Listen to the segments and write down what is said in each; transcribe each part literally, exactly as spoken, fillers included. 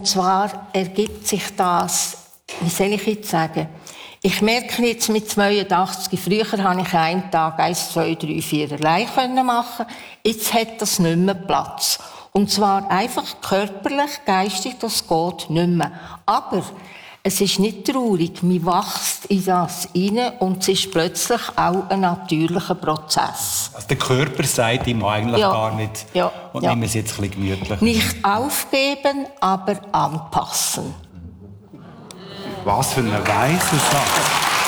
Und zwar ergibt sich das, wie soll ich jetzt sagen, ich merke jetzt mit zweiundachtzig, früher konnte ich einen Tag eins, zwei, drei, vier allein machen. Jetzt hat das nicht mehr Platz. Und zwar einfach körperlich, geistig, das geht nicht mehr. Aber es ist nicht traurig, man wächst in das hinein und es ist plötzlich auch ein natürlicher Prozess. Also der Körper sagt ihm eigentlich ja. gar nicht, ja. und ja. nehmen es jetzt ein bisschen gemütlich. Nicht aufgeben, aber anpassen. Was für eine weise Sache.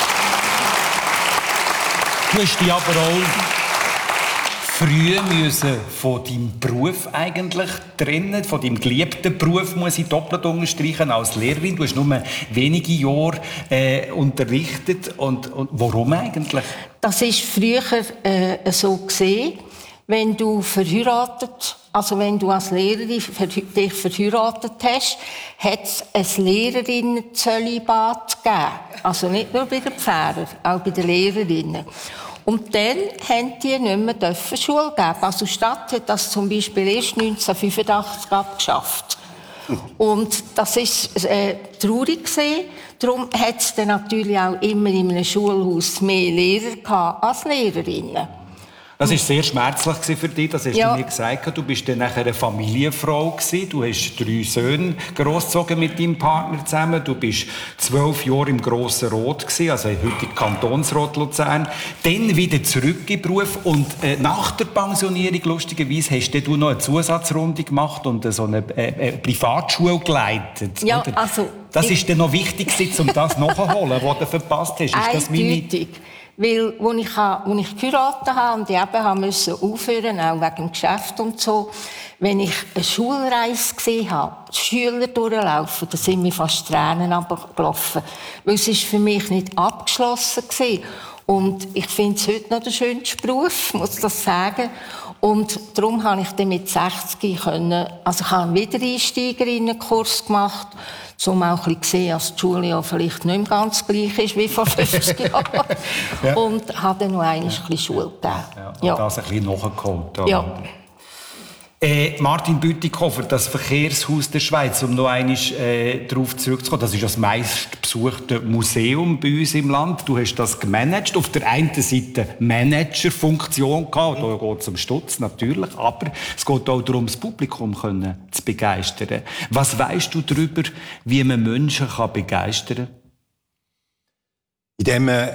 Du hast dich aber auch früh müssen von deinem Beruf eigentlich trennen, von deinem geliebten Beruf, muss ich doppelt unterstreichen, als Lehrerin. Du hast nur wenige Jahre äh, unterrichtet. Und, und warum eigentlich? Das war früher äh, so gesehen, wenn du verheiratet, also wenn du als Lehrerin dich verheiratet hast, hat es ein Lehrerinnen-Zölibat gegeben. Also nicht nur bei den Pfarrern, auch bei den Lehrerinnen. Und dann haben die nicht mehr Schule geben. Also die Stadt hat das zum Beispiel erst neunzehnhundertfünfundachtzig abgeschafft. Und das war äh, traurig gewesen. Darum hat es dann natürlich auch immer in einem Schulhaus mehr Lehrer gehabt als Lehrerinnen. Das war sehr schmerzlich für dich, das hast ja. du mir gesagt. Du bist dann nachher eine Familienfrau gewesen. Du hast drei Söhne großgezogen mit deinem Partner zusammen. Du bist zwölf Jahre im Grossen Rot gewesen, also heute Kantonsrat Luzern. Dann wieder zurück in den Beruf und äh, nach der Pensionierung, lustigerweise, hast du noch eine Zusatzrunde gemacht und äh, so eine äh, Privatschule geleitet. Ja, oder? also... Das ist dann noch wichtig gewesen, um das nachzuholen, was du verpasst hast. Ist das meine... Weil, als ich, als ich geheiratet habe und ich eben musste aufhören, auch wegen dem Geschäft und so, wenn ich eine Schulreise gesehen habe, die Schüler durchlaufen, da sind mir fast Tränen runtergelaufen. Weil es ist für mich nicht abgeschlossen war. Und ich finde es heute noch der schönste Beruf, muss ich das sagen. Und darum habe ich dann mit sechzig können, also ich habe einen Wiedereinsteigerinnenkurs gemacht, um auch ein bisschen zu sehen, dass die Schule ja vielleicht nicht mehr ganz gleich ist wie vor fünfzig Jahren. Ja. Und habe dann noch einmal ein bisschen Schule gegeben. Ja, und ja. das ein bisschen nachgeholt. Ja. Äh, Martin Bütikofer, das Verkehrshaus der Schweiz, um noch einmal äh, darauf zurückzukommen, das ist das meistbesuchte Museum bei uns im Land. Du hast das gemanagt. Auf der einen Seite Managerfunktion gehabt, da geht es um Stutz natürlich, aber es geht auch darum, das Publikum können zu begeistern. Was weisst du darüber, wie man Menschen kann begeistern kann? Indem man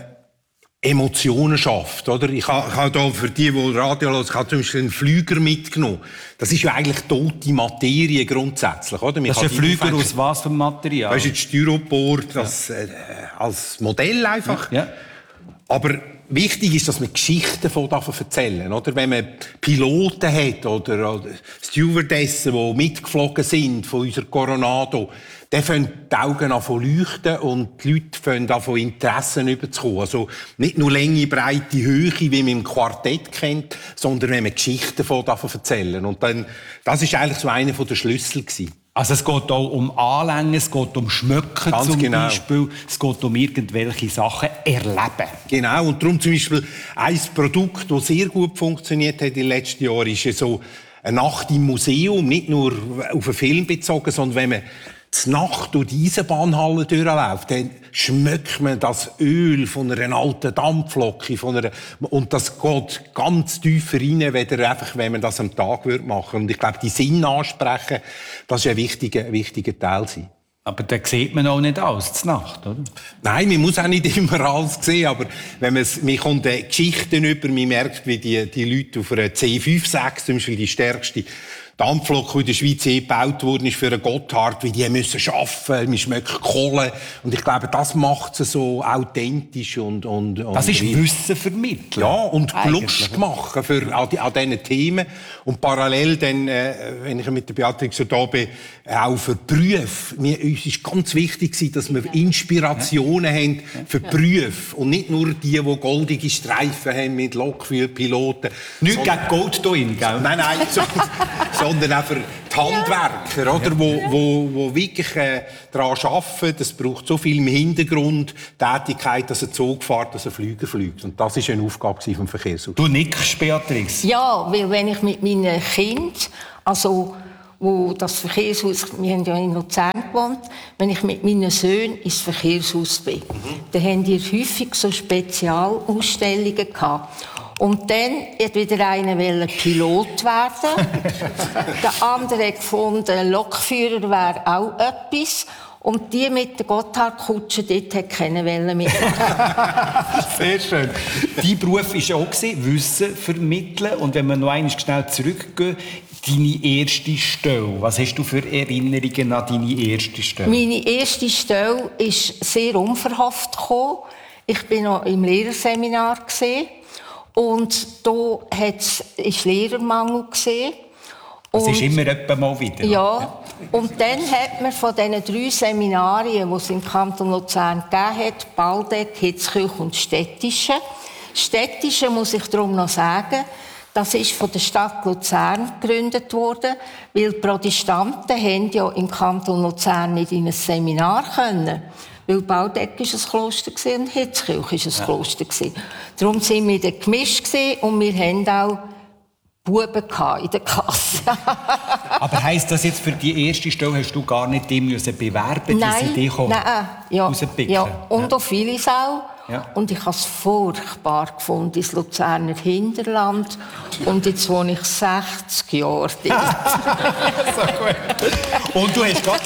Emotionen schafft, oder? Ich habe, ich habe da für die, die Radio hören, ich habe zum Beispiel einen Flüger mitgenommen. Das ist ja eigentlich tote Materie grundsätzlich, oder? Man das ist ein Flüger aus was für Material? Das ist ein Styropor, das, äh, als Modell einfach. Ja. Aber wichtig ist, dass man Geschichten von davon erzählen, oder? Wenn man Piloten hat oder, oder Stewardessen, die mitgeflogen sind von unserer Coronado, dann fangen die Augen an zu leuchten und die Leute fangen an von Interessen überzukommen. Also nicht nur Länge, Breite, Höhe, wie man im Quartett kennt, sondern wenn man Geschichten von davon erzählen. Und dann, das ist eigentlich so einer der Schlüssel gewesen. Also es geht auch um Anlängen, es geht um Schmöcken Ganz zum genau. Beispiel, es geht um irgendwelche Sachen erleben. Genau, und darum zum Beispiel ein Produkt, das sehr gut funktioniert hat in den letzten Jahren, ist ja so eine Nacht im Museum, nicht nur auf einen Film bezogen, sondern wenn man die Nacht durch die Eisenbahnhalle durchläuft, dann schmeckt man das Öl von einer alten Dampflok, von einer, und das geht ganz tief rein, weder einfach, wenn man das am Tag machen würde. Und ich glaube, die Sinne ansprechen, das ist ein wichtiger, wichtiger Teil sein. Aber da sieht man auch nicht alles zur Nacht, oder? Nein, man muss auch nicht immer alles sehen, aber wenn man, man kommt Geschichten über, man merkt, wie die, die Leute auf einer C fünf sechs, zum Beispiel die stärkste Dampflok, die in der Schweiz gebaut worden ist für einen Gotthard, wie die müssen arbeiten, man schmeckt Kohle. Und ich glaube, das macht es so authentisch und, und, und das ist Wissen vermitteln. Ja, und Lust machen für, an, die, an diesen Themen. Und parallel dann, äh, wenn ich mit der Beatrix so da bin, auch für Berufe. Mir, uns ist ganz wichtig, dass wir Inspirationen ja. haben für Berufe. Und nicht nur die, die goldige Streifen haben mit Lokführpiloten. Nicht gegen Gold hier drin, gell? Nein, nein, so, sondern auch für die Handwerker, ja. oder, wo, wo, wo wirklich äh, daran arbeiten. Das braucht so viel im Hintergrund Tätigkeit, dass ein Zug fährt, dass ein Flüger fliegt. Und das war eine Aufgabe vom Verkehrsausschuss. Du nickst, Beatrix. Ja, weil wenn ich mit meinen Kindern, also wo das Verkehrshaus, wir haben ja in Luzern gewohnt, wenn ich mit meinen Söhnen ins Verkehrshaus bin, mhm. dann haben die häufig so Spezialausstellungen gehabt. Und dann hat wieder einer Pilot werden. Der andere hat gefunden, Lokführer wäre auch etwas. Und die mit der Gotthardkutsche dort hat keine Welle mitmachen. Sehr schön. Dein Beruf war auch Wissen vermitteln. Und wenn wir noch einmal schnell zurückgehen, deine erste Stelle. Was hast du für Erinnerungen an deine erste Stelle? Meine erste Stelle ist sehr unverhofft gekommen. Ich war noch im Lehrerseminar. Und da war Lehrermangel. Das ist immer etwa mal wieder. Ja. ja. Und dann hat man von diesen drei Seminarien, die es im Kanton Luzern gegeben hat, Baldeck, Hitzkirch und Städtische. Städtische muss ich darum noch sagen, das ist von der Stadt Luzern gegründet worden, weil die Protestanten haben ja im Kanton Luzern nicht in ein Seminar können. Weil Baldeck war ein Kloster und Hitzkirch war ein ja. Kloster. Darum waren wir dann gemischt und wir haben auch Buben in der Klasse. Aber heisst das jetzt, für die erste Stelle hast du gar nicht dem müssen bewerben, nein, diese Idee nein, ja, ja. Und ja. auch vieles auch. Ja. Und ich habe es furchtbar gefunden, ins Luzerner Hinterland. Und jetzt wohne ich sechzig Jahre dort. So gut. Und du hast gerade...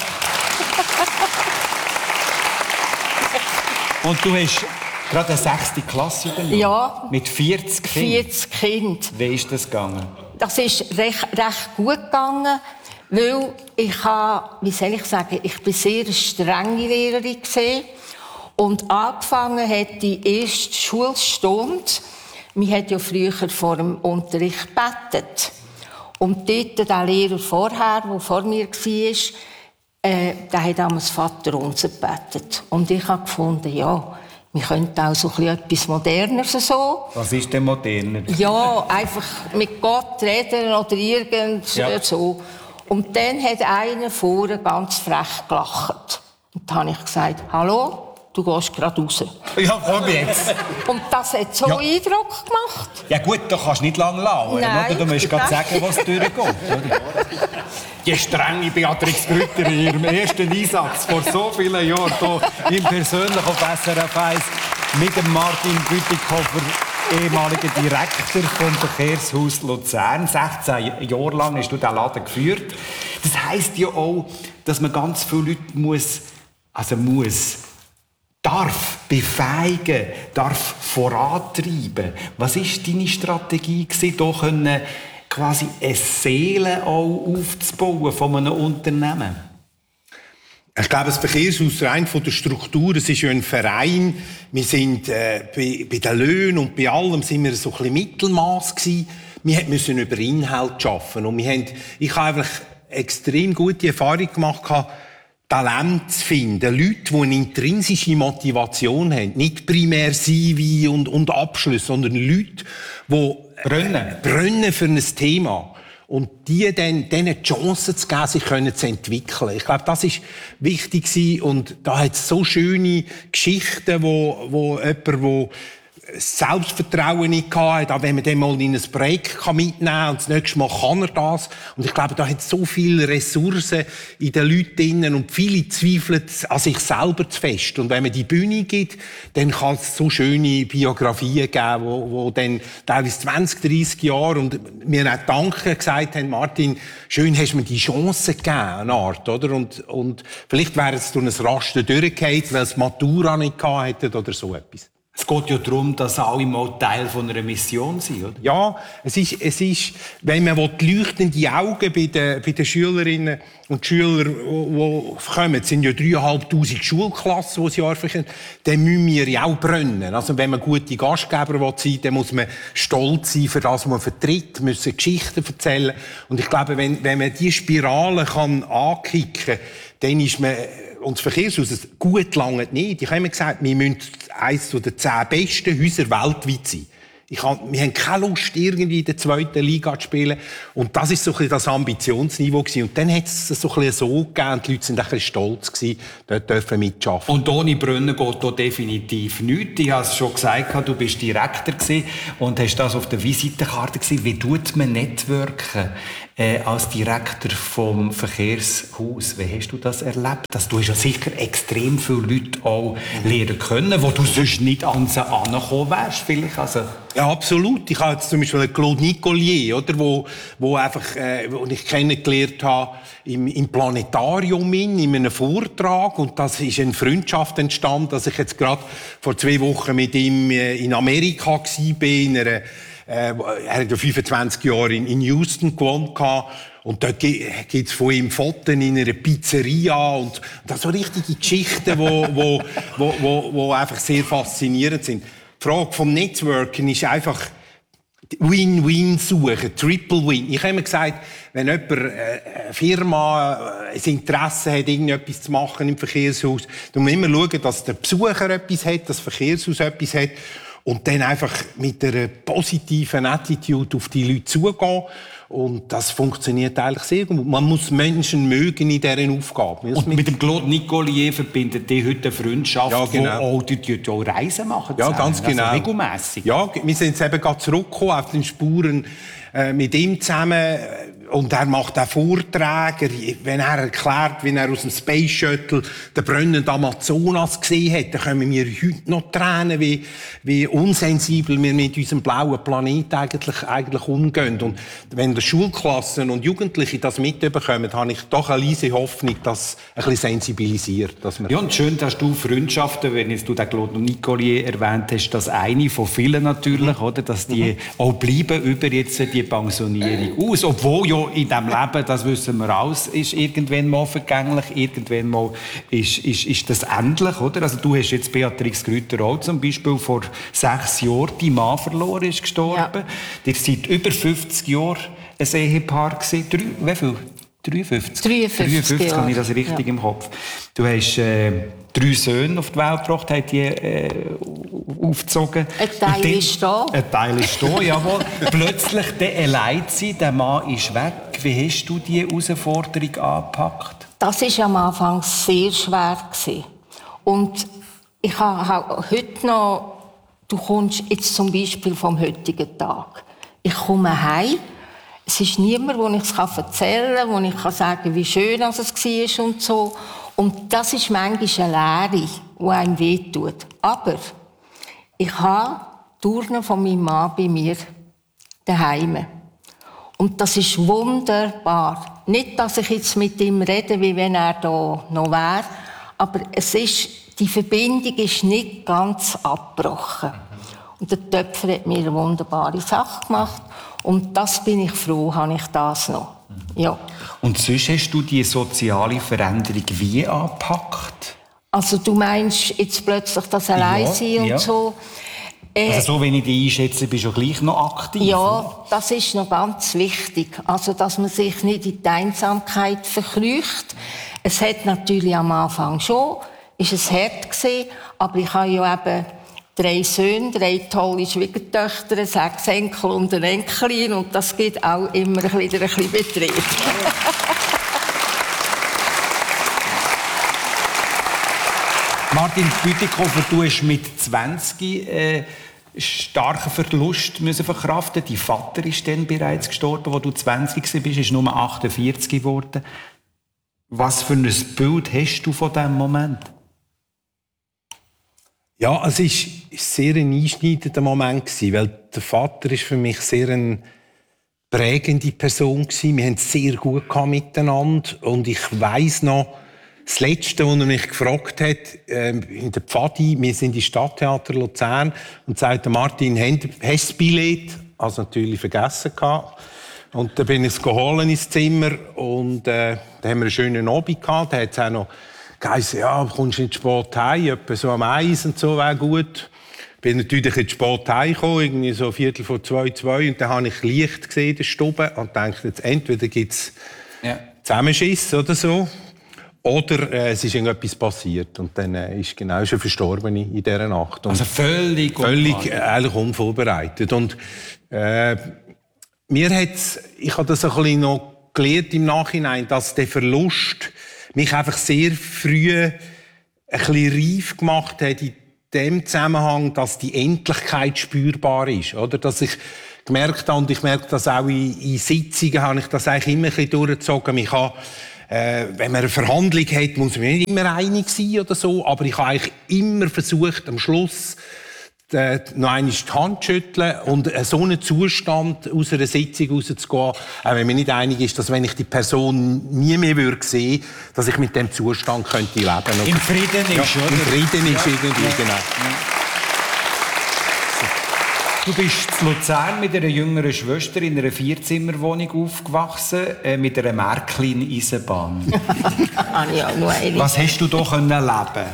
Und du hast gerade eine sechste Klasse übernommen? Ja. Mit vierzig Kindern? vierzig Kinder. Wie ist das gegangen? Das ist recht, recht gut gegangen, weil ich habe, wie soll ich sagen, ich bin sehr eine strenge Lehrerin gewesen. Und angefangen hat die erste Schulstunde. Wir hat ja früher vor dem Unterricht gebetet. Und dort der Lehrer vorher, der vor mir war, äh, der hat damals Vater unser gebetet. Und ich habe gefunden, ja, wir könnten auch so etwas Moderneres so. Was ist denn moderner? Ja, einfach mit Gott reden oder irgend ja. so. Und dann hat einer vorne ganz frech gelacht. Und dann habe ich gesagt, hallo, du gehst gerade raus. Ja, komm jetzt. Und das hat so ja. Eindruck gemacht. Ja gut, da kannst du nicht lange lauern. Nein, oder? Du musst gerade sagen, was durchgeht. Oder? Die strenge Beatrix Grütter in ihrem ersten Einsatz vor so vielen Jahren hier im persönlichen auf S R F eins mit dem Martin Bütikofer, ehemaliger Direktor vom Verkehrshaus Luzern. sechzehn Jahre lang hast du diesen Laden geführt. Das heisst ja auch, dass man ganz viele Leute muss, also muss, darf befähigen, darf vorantreiben. Was war deine Strategie, hier können quasi eine Seele auch aufzubauen von einem Unternehmen? Ich glaube, das Verkehrshaus rein von der Struktur, es ist ja ein Verein. Wir sind äh, bei, bei den Löhnen und bei allem sind wir so ein bisschen Mittelmaß gewesen. Wir mussten über Inhalt arbeiten und wir haben, ich habe einfach extrem gute Erfahrung gemacht, Talent zu finden, Leute, die eine intrinsische Motivation haben, nicht primär C V und, und Abschluss, sondern Leute, die brennen. brennen für ein Thema. Und die dann, denen die Chance zu geben, sich können zu entwickeln. Ich glaube, das ist wichtig gewesen. Und da hat es so schöne Geschichten, wo, wo jemand, wo Selbstvertrauen nicht hatte, auch wenn man den mal in ein Projekt mitnehmen kann und das nächste Mal kann er das. Und ich glaube, da hat so viele Ressourcen in den Leuten drin und viele zweifeln an sich selber zu fest. Und wenn man die Bühne gibt, dann kann es so schöne Biografien geben, wo, wo dann teilweise zwanzig, dreissig Jahre und mir auch Danke gesagt haben, Martin, schön hast du mir die Chance gegeben, eine Art, oder? Und, und vielleicht wäre es durch ein Raster durchgefallen, weil es Matura nicht gehabt hätten oder so etwas. Es geht ja darum, dass alle mal Teil von einer Mission sind, oder? Ja, es ist, es ist, wenn man die leuchtenden Augen bei den, bei den Schülerinnen und Schülern, die kommen, es sind ja dreieinhalbtausend Schulklassen, die sie arbeiten, dann müssen wir ja auch brennen. Also wenn man gute Gastgeber sein will, dann muss man stolz sein für das, was man vertritt, müssen Geschichten erzählen. Und ich glaube, wenn, wenn man diese Spirale kann ankicken kann, dann ist man, und das Verkehrshaus gut lange nicht. Ich habe immer gesagt, wir müssen eines der zehn besten Häuser weltweit sein. Ich hab, wir haben keine Lust, irgendwie in der zweiten Liga zu spielen. Und das war so ein bisschen das Ambitionsniveau gewesen. Und dann hat es so ein bisschen so gegeben, und die Leute waren ein bisschen stolz gewesen, dort dürfen mitarbeiten. Und ohne Brunnen geht hier definitiv nichts. Ich habe es schon gesagt, du bist Direktor gewesen und hast das auf der Visitenkarte gesehen. Wie tut man networken? äh, als Direktor vom Verkehrshaus. Wie hast du das erlebt? Dass du hast ja sicher extrem viele Leute auch lernen können, wo du sonst nicht an sie angekommen wärst, vielleicht. Also ja, absolut. Ich habe jetzt zum Beispiel einen Claude Nicolier, oder, wo, wo einfach, äh, wo ich kennengelernt habe im, im Planetarium in, in einem Vortrag. Und das ist eine Freundschaft entstanden, dass ich jetzt gerade vor zwei Wochen mit ihm äh, in Amerika war, in einer, äh, er hat ja fünfundzwanzig Jahre in, in Houston gewohnt. Und dort gibt es von ihm Fotos in einer Pizzeria und das so richtige Geschichten, wo, wo, wo, wo, wo einfach sehr faszinierend sind. Die Frage vom Networking ist einfach Win-Win suchen, Triple Win. Ich habe immer gesagt, wenn jemand, äh, eine Firma ein Interesse hat, irgendetwas zu machen im Verkehrshaus, dann muss man immer schauen, dass der Besucher etwas hat, dass das Verkehrshaus etwas hat und dann einfach mit einer positiven Attitude auf die Leute zugehen. Und das funktioniert eigentlich sehr gut. Man muss Menschen mögen in dieser Aufgabe. Und mit dem Claude Nicolier verbindet die heute eine Freundschaft, ja, genau. Wo auch die, die, die auch Reisen machen. Ja, ganz genau. Also regelmässig. Ja, wir sind jetzt eben gerade zurückgekommen auf den Spuren äh, mit ihm zusammen. Und er macht auch Vorträge, wenn er erklärt, wie er aus dem Space Shuttle den brennenden Amazonas gesehen hat, dann kommen wir heute noch Tränen, wie, wie unsensibel wir mit unserem blauen Planeten eigentlich, eigentlich umgehen. Und wenn die Schulklassen und Jugendliche das mitbekommen, habe ich doch eine leise Hoffnung, dass ein bisschen sensibilisiert. Dass wir ja, und schön, dass du Freundschaften, wenn jetzt du den Claude Nicolier erwähnt hast, dass eine von vielen natürlich, mhm. oder, dass die mhm. auch bleiben über jetzt die Pensionierung aus, obwohl ja in diesem Leben, das wissen wir alles, ist irgendwann mal vergänglich, irgendwann mal ist, ist, ist das endlich, oder? Also du hast jetzt Beatrix Grüter auch zum Beispiel vor sechs Jahren, dein Mann verloren, ist gestorben. Ja. Ihr seid über fünfzig Jahre ein Ehepaar gewesen. Drei, wie viel? dreiundfünfzig? dreiundfünfzig, dreiundfünfzig habe ich das richtig ja. im Kopf. Du hast äh, drei Söhne auf die Welt gebracht, hast die äh, aufgezogen. Ein Teil dann, ist da. Ein Teil ist da, jawohl. Plötzlich der allein sein, der Mann ist weg. Wie hast du diese Herausforderung angepackt? Das war am Anfang sehr schwer. Und ich habe heute noch, du kommst jetzt zum Beispiel vom heutigen Tag. Ich komme heim. Es ist niemand, wo ich es erzählen kann, wo ich kann sagen, wie schön es war und so. Und das ist manchmal eine Leere, die einem wehtut. Aber ich habe die Urne von meinem Mann bei mir daheim. Und das ist wunderbar. Nicht, dass ich jetzt mit ihm rede, wie wenn er da noch wäre, aber es ist, die Verbindung ist nicht ganz abgebrochen. Und der Töpfer hat mir eine wunderbare Sache gemacht. Und das bin ich froh, habe ich das noch. Ja. Und sonst hast du die soziale Veränderung wie angepackt? Also du meinst jetzt plötzlich das Alleinsein ja, und ja. so. Äh, also so, wenn ich dich einschätze, bist du gleich noch aktiv? Ja, das ist noch ganz wichtig. Also, dass man sich nicht in die Einsamkeit verkrücht. Es hat natürlich am Anfang schon, ist es hart gewesen, aber ich habe ja eben drei Söhne, drei tolle Schwiegertöchter, sechs Enkel und eine Enkelin. Und das gibt auch immer wieder ein bisschen Betrieb. Martin Bütikofer, du hast mit zwanzig äh, starken Verlust müssen verkraften. Dein Vater ist dann bereits gestorben, als du zwanzig warst, ist nur achtundvierzig geworden. Was für ein Bild hast du von diesem Moment? Ja, es war sehr ein einschneidender Moment, weil der Vater ist für mich sehr eine prägende Person war. Wir haben es sehr gut miteinander. Und ich weiss noch, das Letzte, was er mich gefragt hat, äh, in der Pfadi, wir sind im Stadttheater Luzern, und sagte, Martin, hast du das Billett? Also natürlich vergessen gehabt. Und dann bin ich es geholt ins Zimmer und äh, da haben wir einen schönen Abend gehabt. Da hat es auch noch geheißen, ja, kommst du nicht spät heim, etwa so am Eis und so, wäre gut. Ich bin natürlich nicht spät heimgekommen, irgendwie so Viertel vor zwei, zwei, und dann habe ich Licht gesehen in der Stube und dachte, jetzt entweder gibt es ja. Zusammenschiss oder so, oder äh, es ist irgendetwas passiert. Und dann äh, ist genau schon verstorben in dieser Nacht. Und also völlig Völlig äh, eigentlich unvorbereitet. Und äh, mir hat's, ich habe das ein bisschen noch gelernt im Nachhinein, dass der Verlust mich einfach sehr früh ein bisschen reif gemacht hat in dem Zusammenhang, dass die Endlichkeit spürbar ist, oder? Dass ich gemerkt habe, und ich merke das auch in, in Sitzungen, habe ich das eigentlich immer ein bisschen durchgezogen. Ich habe, äh, wenn man eine Verhandlung hat, muss man nicht immer einig sein oder so, aber ich habe eigentlich immer versucht, am Schluss äh, noch einmal die Hand zu schütteln und äh, so einen Zustand aus einer Sitzung rauszugehen, auch wenn man nicht einig ist, dass wenn ich die Person nie mehr würde sehen, dass ich mit dem Zustand könnte leben könnte. Im Frieden ja, ist, oder? Im Frieden ist ja. irgendwie, ja. genau. Ja. Du bist in Luzern mit einer jüngeren Schwester in einer Vierzimmerwohnung aufgewachsen, äh, mit einer Märklin-Eisenbahn. ja, nur eine. Was hast du da können erleben?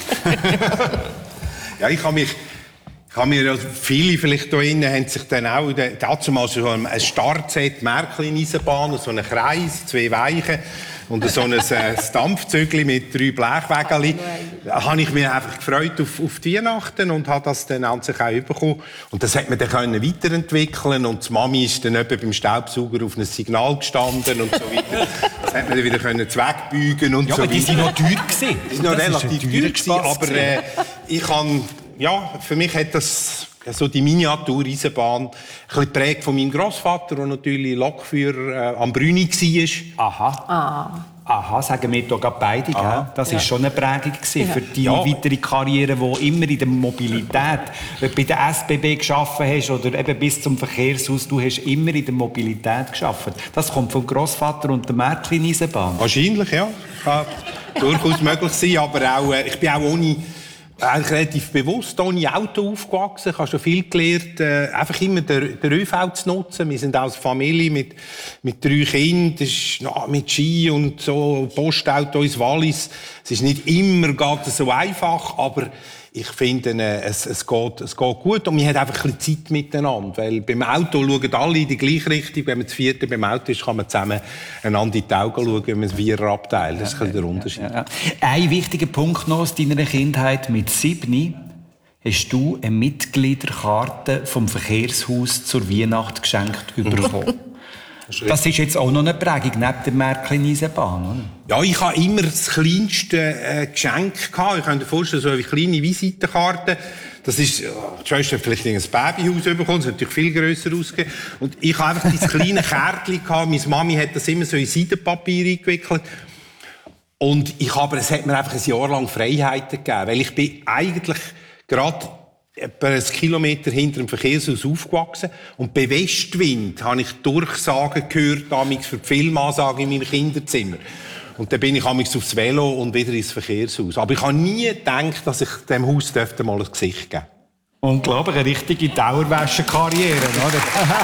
Ja, ich habe mich, ich habe mir, viele vielleicht hier innen haben sich dann auch, dazu mal so ein Startset, Märklin-Eisenbahn, so einen Kreis, zwei Weichen und so ein äh, Dampfzügel mit drei Blechwägelchen. Da habe ich mich einfach gefreut auf, auf die Weihnachten und habe das dann an sich auch bekommen. Und das hat man dann können weiterentwickeln und die Mami ist dann etwa beim Staubsauger auf ein Signal gestanden und so weiter. Das hat man dann wieder können zweckbügen und ja, so weiter. Aber die waren noch teuer gewesen. Die waren noch das relativ teuer gewesen, aber äh, ich kann, ja, für mich hat das so die Miniatur-Eisenbahn ein bisschen geprägt von meinem Grossvater, der natürlich Lokführer äh, am Brüni war. Aha. Ah. Aha, sagen wir hier gerade beide. Aha. Das war ja. schon eine Prägung ja. für deine ja. weitere Karriere, die immer in der Mobilität, wenn du bei der S B B gearbeitet hast oder eben bis zum Verkehrshaus, du hast immer in der Mobilität gearbeitet. Das kommt vom Grossvater und der Märklin-Eisenbahn. Wahrscheinlich, ja. Kann durchaus möglich sein, aber auch, äh, ich bin auch ohne... Eigentlich relativ bewusst ohne Auto aufgewachsen. Ich habe schon viel gelernt, äh, einfach immer den, den ÖV zu nutzen. Wir sind als Familie mit, mit drei Kindern, das ist, na, mit Ski und so, Postauto ins Wallis. Es ist nicht immer gerade so einfach, aber ich finde, äh, es, es, geht, es geht gut und man hat einfach ein bisschen Zeit miteinander. Weil beim Auto schauen alle in die gleiche Richtung. Wenn man zu vierte beim Auto ist, kann man zusammen einander in die Augen schauen, wenn man ein Viererabteil. Das ist ein bisschen der Unterschied. Ja, ja, ja. Ein wichtiger Punkt noch aus deiner Kindheit. Mit sieben hast du eine Mitgliederkarte vom Verkehrshaus zur Weihnacht geschenkt bekommen. Das ist jetzt auch noch eine Prägung, neben der Märklin-Eisenbahn. Ja, ich habe immer das kleinste äh, Geschenk gehabt. Ich kann dir vorstellen, so eine kleine Visitenkarte. Das ist, die Schwester hat vielleicht ein Babyhaus bekommen, das ist natürlich viel grösser ausgegeben. Und ich habe einfach dieses kleine Kärtchen gehabt. Meine Mami hat das immer so in Seidenpapier eingewickelt. Und ich habe, es hat mir einfach ein Jahr lang Freiheiten gegeben. Weil ich bin eigentlich gerade etwa einen Kilometer hinter dem Verkehrshaus aufgewachsen. Und bei Westwind habe ich Durchsagen gehört, damals für die Filmansagen in meinem Kinderzimmer. Und dann bin ich damals aufs Velo und wieder ins Verkehrshaus. Aber ich habe nie gedacht, dass ich dem Haus dürfte mal ein Gesicht geben. Unglaublich, eine richtige Dauerwäscherkarriere, oder?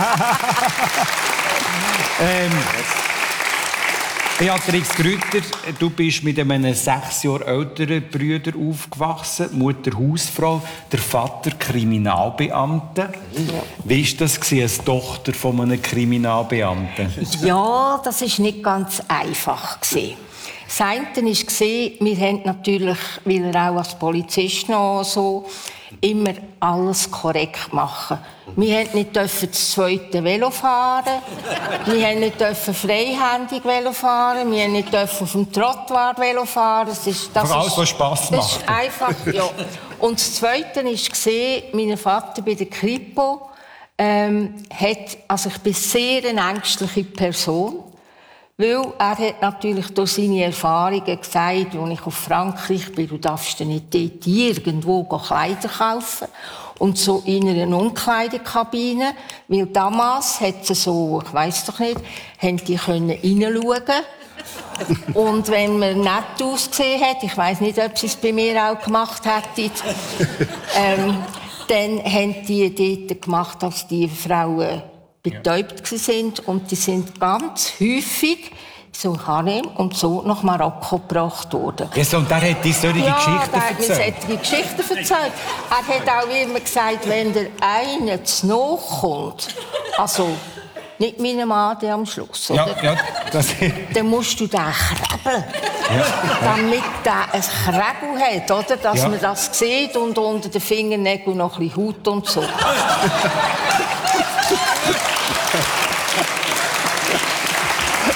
ähm, Beatrix Grütter, du bist mit einem sechs Jahre älteren Bruder aufgewachsen, Mutter Hausfrau, der Vater Kriminalbeamter. Ja. Wie war das als Tochter von einem Kriminalbeamten? Ja, das war nicht ganz einfach. Das eine war, wir haben natürlich, weil er auch als Polizist noch so immer alles korrekt machen. Wir durften nicht das zweite Velo fahren, wir durften nicht freihändig Velo fahren, wir durften nicht auf dem Trottoir Velo fahren. Das ist, das Für alles, was Spass macht. Das ist einfach, ja. Und das Zweite war, mein Vater bei der Kripo ähm, hat, also ich bin sehr eine ängstliche Person. Weil er hat natürlich durch seine Erfahrungen gesagt, als ich auf Frankreich bin, du darfst dir nicht dort irgendwo Kleider kaufen. Und so in einer Umkleidekabine. Weil damals hat es so, ich weiss doch nicht, haben die können reinschauen. Und wenn man nett ausgesehen hat, ich weiss nicht, ob sie es bei mir auch gemacht hätten, ähm, dann haben die dort gemacht, dass die Frauen betäubt sind und die sind ganz häufig so Harem und so nach Marokko gebracht worden. Ja, und der hat die solche ja, Geschichten der erzählt? Ja, der hat mir Geschichten erzählt. Er hat auch immer gesagt, wenn der eine zu nahe kommt, also nicht meinem Mann der am Schluss, oder? Ja, ja, das dann musst du den krabbeln, ja. damit der ein Krebel hat, oder? Dass ja. man das sieht und unter den Fingernägeln noch ein bisschen Haut und so.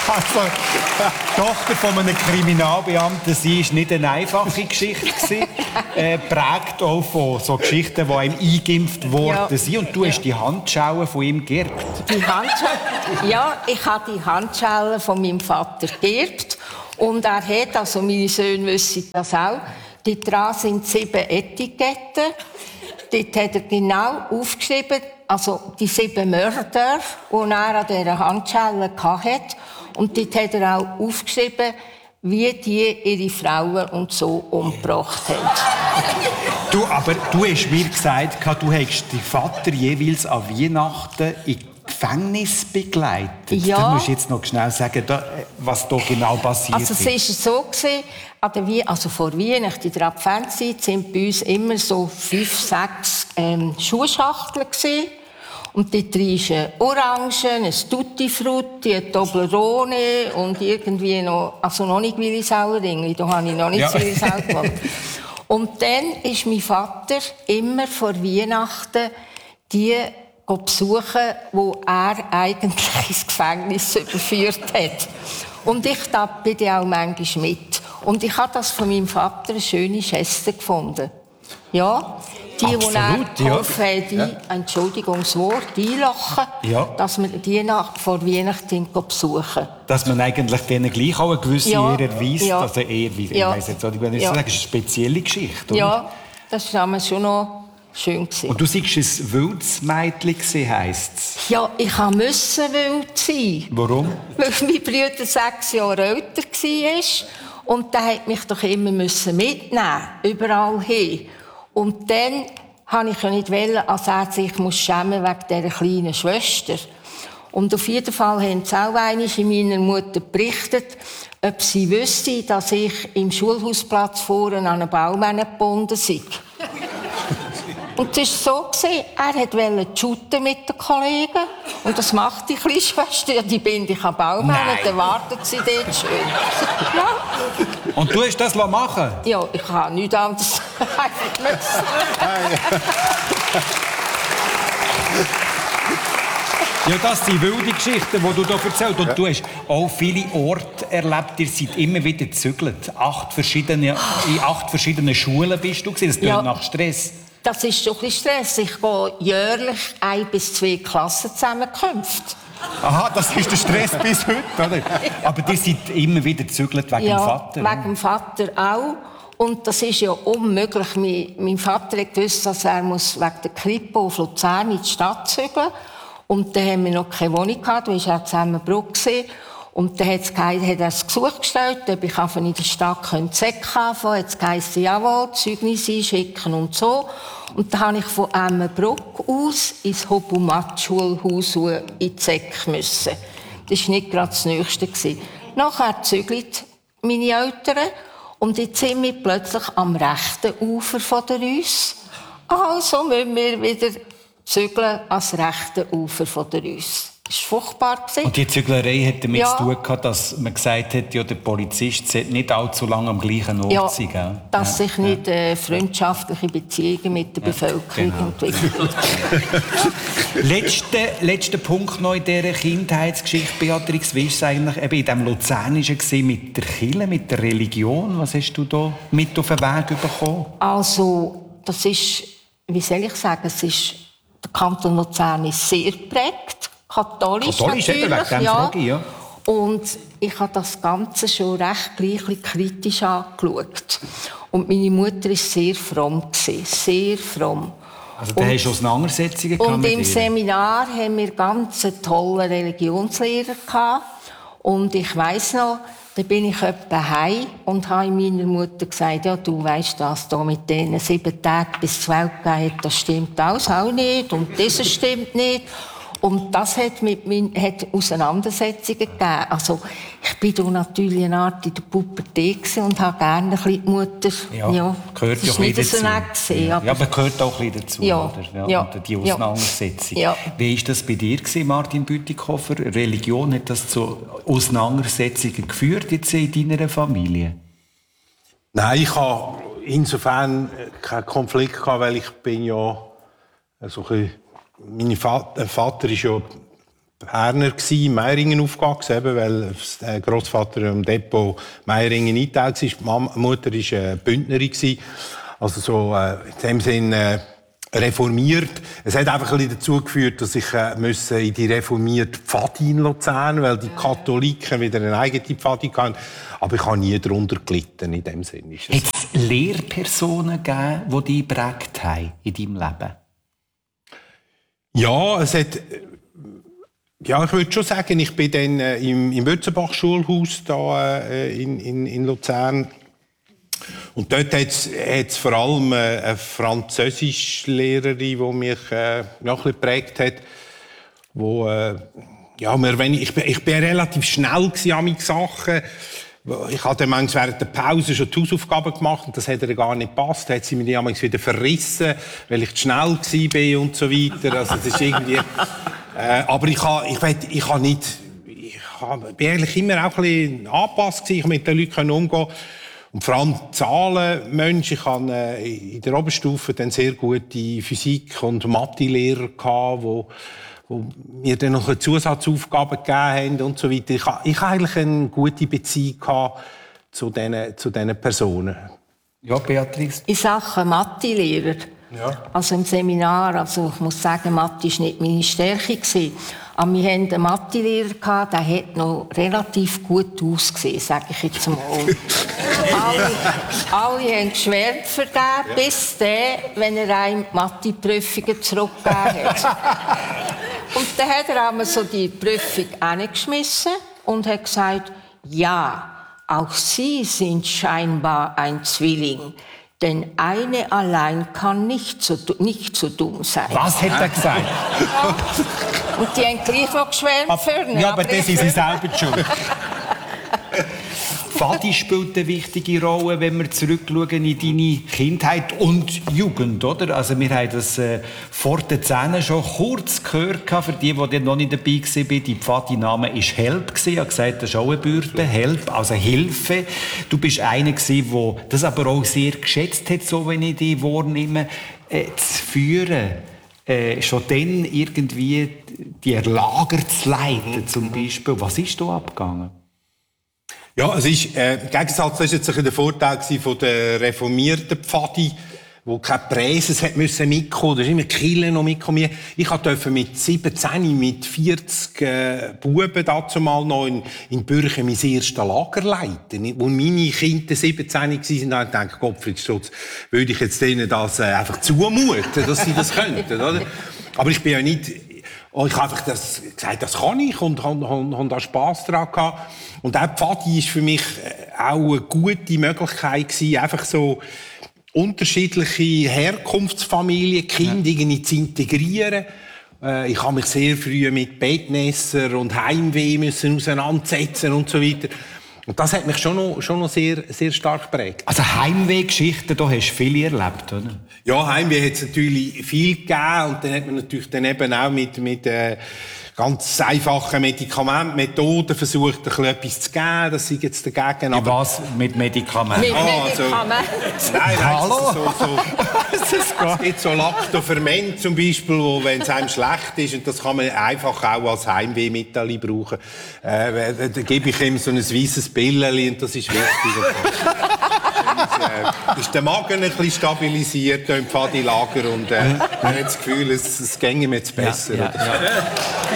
Also, Die Tochter von einem Kriminalbeamten, sie war nicht eine einfache Geschichte. äh, prägt auch von so Geschichten, die einem eingeimpft worden Ja. sind. Und du hast die Handschellen von ihm geerbt. Die Handschellen, ja, ich habe die Handschellen von meinem Vater geerbt. Und er hat, also meine Söhne wissen das auch, dort dran sind sieben Etiketten. Dort hat er genau aufgeschrieben, also die sieben Mörder, die er an dieser Handschelle hatte. Und dort hat er auch aufgeschrieben, wie die ihre Frauen und so umgebracht haben. Du, aber du hast mir gesagt, du hättest deinen Vater jeweils an Weihnachten in Gefängnis begleitet. Ja. Du musst jetzt noch schnell sagen, was da genau passiert Also ist. es war so, gewesen, an der Wie also vor Weihnachten, in der Adventszeit, sind bei uns immer so fünf, sechs ähm, Schuhschachteln gewesen. Und dort drin ist ein Orange, ein Tutti Frutti, ein Toblerone und irgendwie noch, also noch nicht Willi Sauerringli, da habe ich noch nicht Ja. Willi Sauer gemacht. Und dann ist mein Vater immer vor Weihnachten die besuchen, wo er eigentlich ins Gefängnis überführt hat. Und ich da bin dann auch manchmal mit. Und ich habe das von meinem Vater eine schöne Geste gefunden. Ja, die, die Absolut, er ja. geholfen haben, die, Ja. Entschuldigung, das Wort, einlachen, Ja. dass wir die nach, vor Weihnachten besuchen. Dass man eigentlich denen gleich auch eine gewisse Ja. Ehre erweist. Ja. Also eher, wie, Ja. ich weiss jetzt auch nicht, wie ich Ja. sagen, es ist eine spezielle Geschichte. Oder? Ja, das war damals schon noch schön gewesen. Und du sagst, ein wildes Mädchen heisst es. Ja, ich musste wild sein. Warum? Weil mein Bruder sechs Jahre älter war. Und der musste mich doch immer mitnehmen, überall hin. Und dann wollte ich ja nicht, als er sich schämen wegen dieser kleinen Schwester. Und auf jeden Fall haben sie auch einmal in meiner Mutter berichtet, ob sie wüsste, dass ich im Schulhausplatz vorne an einen Baum gebunden sei. Und es war so, er wollte shooten mit den Kollegen. Und das macht die kleine Schwester. Ja, die binde ich am Baum an und dann wartet sie dort schön. Ja. Und du hast das machen lassen? Ja, ich habe nichts anderes einfach müssen. Ja, das sind wilde Geschichten, die du hier erzählst. Und du hast auch viele Orte erlebt, ihr seid immer wieder gezügelt. Acht verschiedene, in acht verschiedenen Schulen bist du gewesen. Das klingt Ja. nach Stress. Das ist schon ein bisschen Stress. Ich gehe jährlich ein bis zwei Klassenzusammenkünfte. Aha, das ist der Stress bis heute, oder? Aber ihr seid immer wieder gezügelt wegen Ja, dem Vater. wegen dem Vater auch. Und das ist ja unmöglich. Mein, mein Vater hat gewusst, dass er muss wegen der Krippe auf Luzern in die Stadt zügeln muss. Und dann haben wir noch keine Wohnung gehabt, da war er zusammengebracht. Und dann hat es geheißen, hat er das Gesuch gestellt, ob ich in der Stadt Zeck anfangen könnte. Hat es geheißen, jawohl, Zeugnisse schicken und so. Und dann habe ich von Emmenbruck aus ins Hobumat-Schulhaus in die Zeck müssen. Das war nicht gerade das Nächste. Nachher zügelt meine Eltern und jetzt sind wir plötzlich am rechten Ufer von der Reuss. Also müssen wir wieder zügeln ans rechte Ufer von der Reuss. Das war furchtbar. Und die Züglerei hat damit Ja. zu tun gehabt, dass man gesagt hat, ja, der Polizist sollte nicht allzu lange am gleichen Ort Ja, sein. Gell? dass Ja. sich nicht äh, freundschaftliche Beziehungen mit der Bevölkerung genau. entwickeln. Letzter, letzter Punkt noch in dieser Kindheitsgeschichte, Beatrix. Wie war es eigentlich eben in diesem Luzernischen gewesen, mit der Kirche, mit der Religion? Was hast du da mit auf den Weg bekommen? Also, das ist, wie soll ich sagen, es ist, der Kanton Luzern ist sehr geprägt, katholisch, Katholisch, eben, natürlich. wegen dem ja. Frage ich, ja. Und ich habe das Ganze schon recht gleich kritisch angeschaut. Und meine Mutter war sehr fromm, sehr fromm. Also da hast du Auseinandersetzungen gehabt Und mit im ihr? Seminar haben wir ganz einen tollen Religionslehrer gehabt. Und ich weiss noch, da bin ich etwa heim und habe meiner Mutter gesagt, ja, du weisst, das da mit diesen sieben Tagen bis zur Welt gegeben hat, das stimmt alles auch nicht und das stimmt nicht. Und das hat, mit mein, hat Auseinandersetzungen gegeben. Also, ich bin da natürlich eine Art in der Pubertät und habe gerne ein bisschen die Mutter. Ja, ja gehört das ja ist ein nicht bisschen so dazu. nett gewesen, Ja, aber, aber gehört auch ein bisschen dazu, Ja, oder? Ja, ja, und die ja. Auseinandersetzung. Ja. Wie war das bei dir, gewesen, Martin Bütikofer? Religion, hat das zu Auseinandersetzungen geführt jetzt in deiner Familie? Nein, ich habe insofern keinen Konflikt gehabt, weil ich bin ja so ein bisschen, mein Vater, Vater ist ja Berner gsi, in Meiringen aufgewachsen, eben, weil der Großvater im Depot Meiringen eingeteilt war. Die Mama, Mutter war äh, Bündnerin gsi, also so äh, in dem Sinn äh, reformiert. Es hat einfach ein bisschen dazu geführt, dass ich äh, müssen in die reformierte Pfadi in Luzern, weil die Katholiken wieder eine eigene Pfadi hatten. Aber ich habe nie darunter gelitten in dem Sinn. Hat es Lehrpersonen gegeben, die dich geprägt haben in deinem Leben? Ja, es hat. Ja, ich würde schon sagen, ich bin dann äh, im, im Würzenbach-Schulhaus da, äh, in, in, in Luzern. Und dort hat es vor allem äh, eine Französischlehrerin, die mich äh, noch ein bisschen geprägt hat. Wo, äh, ja, wir, wenn ich, ich, bin, ich bin relativ schnell an meinen Sachen. Ich hatte manchmal während der Pause schon die Hausaufgaben gemacht und das hat ihr gar nicht gepasst. Da hat sie mir die manchmal wieder verrissen, weil ich zu schnell war und so weiter. Also, das ist irgendwie... Äh, aber ich habe ich weiß, ich habe nicht, ich habe, bin eigentlich immer auch ein bisschen angepasst gewesen, ich mit den Leuten umgehen. Und vor allem Zahlenmensch. Ich hatte äh, in der Oberstufe dann sehr gute Physik- und Mathe-Lehrer gehabt, wo, wo mir dann noch Zusatzaufgaben gegeben haben und so weiter. Ich habe, ich habe eigentlich eine gute Beziehung gehabt zu diesen, zu diesen Personen. Ja, Beatrice? In Sachen Mathe-Lehrer. Ja. Also im Seminar, also ich muss sagen, Mathe war nicht meine Stärke. Aber wir hatten einen Mathe-Lehrer, der hat noch relativ gut ausgesehen, sage ich jetzt mal. alle, alle haben geschwärmt für den, ja. Bis der, wenn er einem Mathe-Prüfungen zurückgegeben hat. Und dann hat er einmal so die Prüfung hineingeschmissen und hat gesagt, ja, auch Sie sind scheinbar ein Zwilling. Denn eine allein kann nicht so, nicht so dumm sein. Was hat er gesagt? Ja. Und die haben gleich noch geschwärmt für ihn. Ja, aber das ist sie selber schuld. Fadi spielt eine wichtige Rolle, wenn wir zurückschauen in deine Kindheit und Jugend, oder? Also wir haben das äh, vor den Zähnen schon kurz gehört, für die, die noch nicht dabei waren. Die Fadi-Name war Help. Ich habe gesagt, das ist auch eine Bürde. Help, also Hilfe. Du bist einer, der das aber auch sehr geschätzt hat, so wenn ich dich wahrnehme, äh, zu führen. Äh, schon dann irgendwie die Lager zu leiten, zum Beispiel. Was ist da abgegangen? Ja, es ist, äh, im Gegensatz, das war jetzt der Vorteil von der reformierten Pfadi, wo keine Präses hat müssen mitkommen, da ist immer Kille noch mitkommen. Ich durfte mit siebzehn, mit vierzig äh, Buben dazu mal noch in, in Bürchen mein erstes Lager leiten. Wo meine Kinder siebzehn waren, habe ich gedacht, Gottfried Stutz, würde ich jetzt denen das äh, einfach zumuten, dass sie das könnten, oder? Aber ich bin ja nicht, oh, ich habe einfach das gesagt, das kann ich und habe da Spass daran gehabt. Und auch Pfadi war für mich auch eine gute Möglichkeit gewesen, einfach so unterschiedliche Herkunftsfamilien, Kinder ja. irgendwie zu integrieren. Ich habe mich sehr früh mit Bettnässer und Heimweh müssen auseinandersetzen und so weiter. Und das hat mich schon noch, schon noch sehr, sehr stark geprägt. Also Heimweh-Geschichten, da hast du viele erlebt, oder? Ja, Heimweh hat es natürlich viel gegeben. Und dann hat man natürlich dann eben auch mit, mit äh, ganz einfachen Medikamentmethoden versucht, ein bisschen etwas zu geben. Das sei jetzt dagegen. Aber was mit Medikamenten? Mit Medikamenten? Also, nein, nein, Hallo? So, so, es gibt so Lactoferment zum Beispiel, wo, wenn es einem schlecht ist, und das kann man einfach auch als Heimwehmittel brauchen, äh, da gebe ich ihm so ein weisses Pilleli und das ist wichtig. Und, äh, ist der Magen ein bisschen stabilisiert im Pfadi-Lager und äh, man hat das Gefühl, es, es ginge mir jetzt besser. Ja, ja, ja.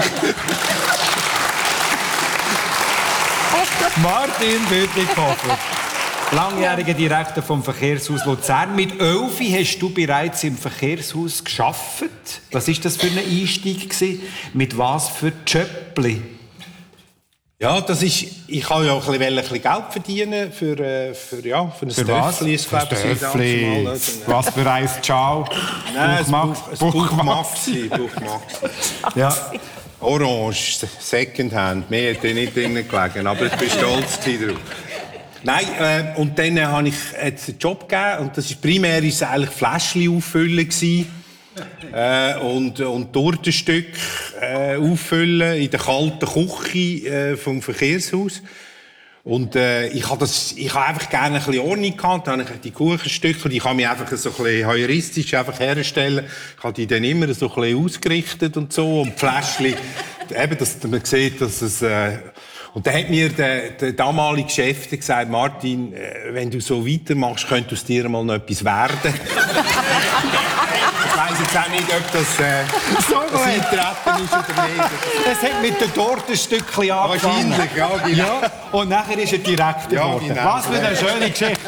Martin Bütikofer, langjähriger Direktor vom Verkehrshaus Luzern. Mit elf hast du bereits im Verkehrshaus gearbeitet. Was war das für ein Einstieg gewesen? Mit was für Jöppli? Ja, das ist, ich wollte ja auch ein bisschen, ein bisschen Geld verdienen für, äh, für, ja, für ein Stöffli. Für was? Stöffli. Was für ein Ciao? Nein, es Buchmaxi. Ja. Orange, Secondhand. Mehr hat nicht drin gelegen, aber ich bin stolz drauf. Nein, äh, und dann habe ich jetzt einen Job gegeben und das ist primär ist eigentlich Fläschchen auffüllen gewesen. Äh, und, und Tortenstück äh, auffüllen in der kalten Küche äh, vom Verkehrshaus. Und äh, ich habe das, ich habe einfach gerne ein bisschen Ordnung gehabt. Dann habe ich die Kuchenstücke, die kann mich einfach so ein bisschen heuristisch einfach herstellen. Ich habe die dann immer so ein bisschen ausgerichtet und so. Und die Fläschchen, eben, dass man sieht, dass es... Äh, und dann hat mir der, der damalige Chef gesagt, Martin, äh, wenn du so weitermachst, könnte aus dir mal noch etwas werden. Ich weiss jetzt auch nicht, ob das, äh, so das Eintreten ist oder nicht. Es hat mit der Torte ein Stückchen angefangen. Wahrscheinlich, ja, genau. Ja, und nachher ist er direkt ja, geworden. Genau. Was für eine schöne Geschichte.